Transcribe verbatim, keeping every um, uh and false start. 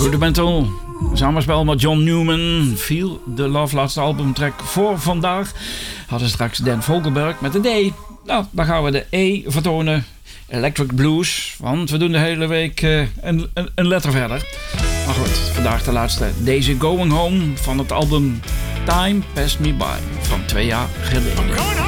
Rudimental. Samenspel met John Newman. Feel the Love, laatste albumtrack voor vandaag. Hadden straks Dan Vogelberg met de D. Nou, dan gaan we de E vertonen. Electric Blues. Want we doen de hele week uh, een, een, een letter verder. Maar goed, vandaag de laatste. Deze Going Home van het album Time Passed Me By. Van twee jaar geleden.